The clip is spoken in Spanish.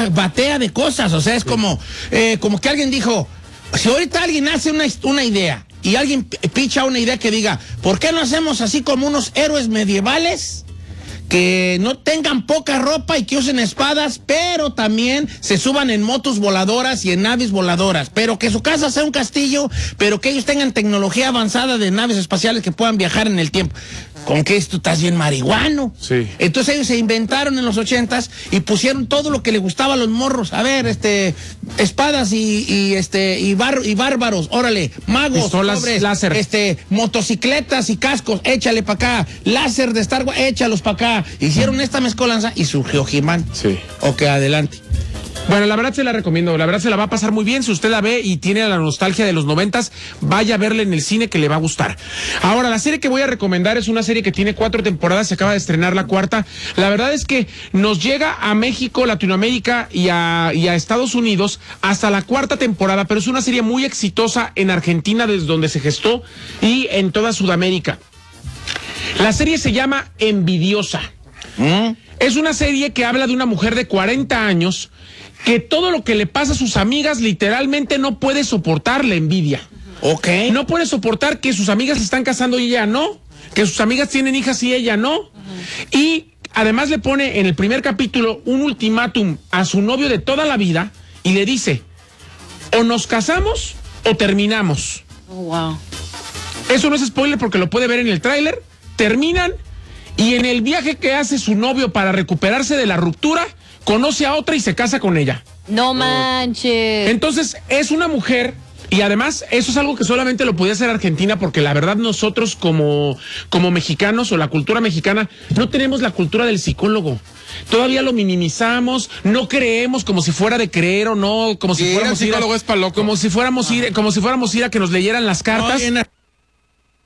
batea de cosas, o sea, es como que alguien dijo, si ahorita alguien hace una idea y alguien picha una idea que diga, ¿por qué no hacemos así como unos héroes medievales? Que no tengan poca ropa y que usen espadas, pero también se suban en motos voladoras y en naves voladoras, pero que su casa sea un castillo, pero que ellos tengan tecnología avanzada de naves espaciales que puedan viajar en el tiempo. ¿Con qué esto estás bien marihuano? Sí. Entonces ellos se inventaron en los 80s y pusieron todo lo que le gustaba a los morros. A ver, espadas y bárbaros, órale, magos, pistolas, pobres, láser, motocicletas y cascos, échale para acá, láser de Star Wars, échalos para acá. Hicieron esta mezcolanza y surgió He-Man. Sí. Ok, adelante. Bueno, la verdad se la recomiendo, la verdad se la va a pasar muy bien. Si usted la ve y tiene la nostalgia de los 90s, vaya a verla en el cine que le va a gustar. Ahora, la serie que voy a recomendar es una serie que tiene 4 temporadas, se acaba de estrenar la 4ª. La verdad es que nos llega a México, Latinoamérica y a Estados Unidos hasta la 4ª temporada, pero es una serie muy exitosa en Argentina, desde donde se gestó, y en toda Sudamérica. La serie se llama Envidiosa. Es una serie que habla de una mujer de 40 años que todo lo que le pasa a sus amigas literalmente no puede soportar la envidia. Ok. No puede soportar que sus amigas se están casando y ella no, que sus amigas tienen hijas y ella no. Y además le pone en el primer capítulo un ultimátum a su novio de toda la vida y le dice, o nos casamos o terminamos. Oh, wow. Eso no es spoiler porque lo puede ver en el tráiler. Terminan y en el viaje que hace su novio para recuperarse de la ruptura, conoce a otra y se casa con ella. No manches. Entonces, es una mujer, y además, eso es algo que solamente lo podía hacer Argentina, porque la verdad nosotros como mexicanos o la cultura mexicana, no tenemos la cultura del psicólogo. Todavía lo minimizamos, no creemos como si fuera de creer o no, como si fuéramos el psicólogo es pa' loco. como si fuéramos ir a que nos leyeran las cartas. No,